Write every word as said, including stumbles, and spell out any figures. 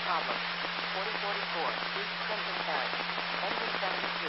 problem. forty forty-four, East Clinton Terrace. Engine seventy-two.